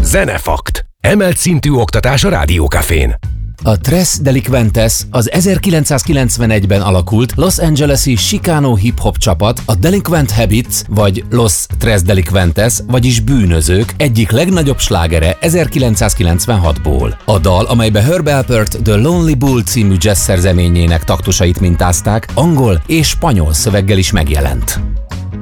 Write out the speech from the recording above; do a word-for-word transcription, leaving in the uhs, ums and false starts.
Zenefakt. Emelt szintű oktatás a Rádiókafén. A Tres Delinquentes az ezerkilencszázkilencvenegyben alakult Los Angeles-i Chicano hip-hop csapat, a Delinquent Habits vagy Los Tres Delinquentes, vagyis bűnözők egyik legnagyobb slágere ezerkilencszázkilencvenhatból. A dal, amelybe Herb Alpert The Lonely Bull című jazz szerzeményének taktusait mintázták, angol és spanyol szöveggel is megjelent.